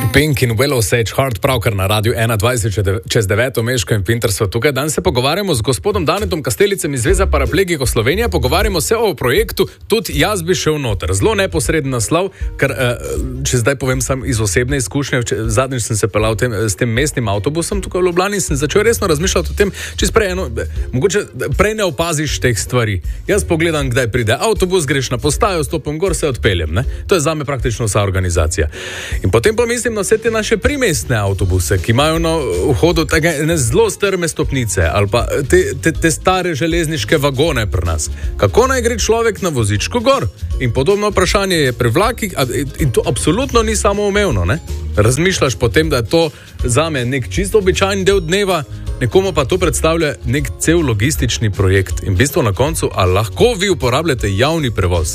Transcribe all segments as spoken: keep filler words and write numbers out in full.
Pink in Willow Sage Heart, pravkar na radiju ena dvajset čez deveto, Meško in Pinter so tukaj. Danes se pogovarjamo z gospodom Danetom Kastelicem iz Zveze paraplegikov Slovenije. Pogovarjamo se o projektu Tudi jaz bi šel noter. Zelo neposreden naslov, ker če zdaj povem sam iz osebne izkušnje, zadnjič sem se pelal tem, s tem mestnim avtobusom tukaj v Ljubljani in sem začel resno razmišljati o tem, če prej eno, mogoče prej ne opaziš teh stvari. Jaz pogledam, kdaj pride avtobus, greš na postajo, stopim gor, se odpeljem. Ne? To je zame praktično vsa organizacija. In potem pa mislim na vse te naše primestne avtobuse, ki imajo na vhodu tega, ne, zelo strme stopnice ali pa te, te, te stare železniške vagone pri nas. Kako naj gre človek na vozičku gor? In podobno vprašanje je pri vlakih in to absolutno ni samoumevno. Ne? Razmišljaš potem, da je to zame nek čisto običajen del dneva, nekomu pa to predstavlja nek cel logistični projekt. In v bistvu na koncu, a lahko vi uporabljate javni prevoz?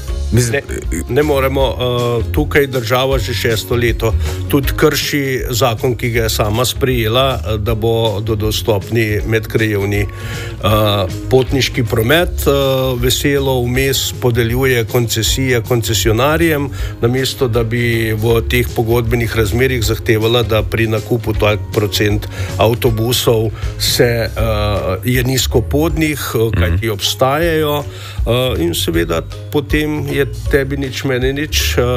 Ne, ne moremo, uh, tukaj država že šesto leto tudi krši zakon, ki ga je sama sprejela, da bo do dostopni medkrajevni uh, potniški promet. Uh, veselo vmes podeljuje koncesije koncesionarjem, namesto da bi v teh pogodbenih razmerih zahtevala, da pri nakupu tak procent avtobusov se, uh, je nizkopodnih, uh, kajti obstajajo, uh, in seveda potem je tebi nič, meni nič, uh,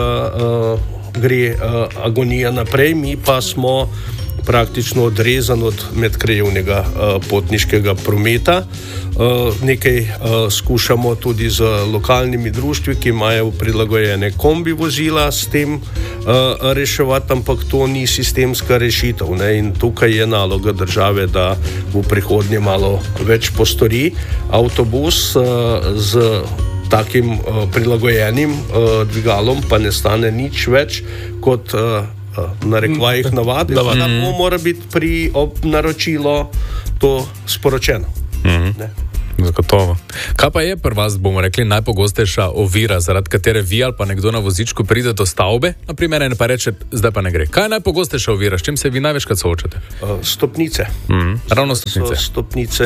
uh, gre uh, agonija naprej, mi pa smo praktično odrezani od medkrajevnega uh, potniškega prometa. Uh, nekaj uh, skušamo tudi z lokalnimi društvi, ki imajo prilagojene kombi vozila, s tem uh, reševati, ampak to ni sistemska rešitev. Ne? In tukaj je naloga države, da v prihodnje malo več postori. Avtobus uh, z takim uh, prilagojenim uh, dvigalom pa ne stane nič več kot uh, uh, na rekvajih navadi, da bo mora biti pri naročilo to sporočeno. Mm-hmm. Zagotovo. Kaj pa je pri vas, bomo rekli, najpogostejša ovira, zaradi katere vi ali pa nekdo na vozičku pride do stavbe, na primer, in pa reče, zdaj pa ne gre. Kaj je najpogostejša ovira, s čim se vi največkrat soočate? Uh, stopnice. Mm-hmm. Ravno stopnice. So stopnice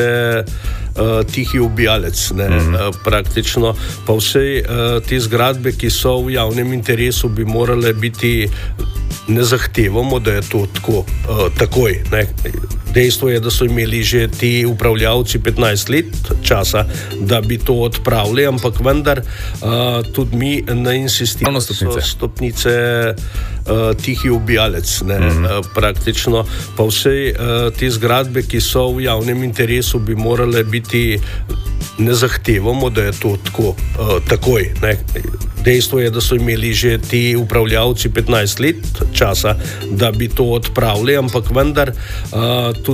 uh, tihi ubijalec, ne, mm-hmm. uh, praktično. Pa vse uh, te zgradbe, ki so v javnem interesu, bi morale biti, ne zahtevamo, da je to tako, uh, takoj. Ne. Dejstvo je, da so imeli že ti upravljavci petnajst let časa, da bi to odpravili, ampak vendar uh, tudi mi ne insistiramo, da so stopnice uh, tihi ubijalec. Ne, mm-hmm. uh, praktično. Pa vse uh, te zgradbe, ki so v javnem interesu, bi morale biti, ne zahtevamo, da je to tako, uh, takoj. Ne. Dejstvo je, da so imeli že ti upravljavci petnajst let časa, da bi to odpravili, ampak vendar uh, tudi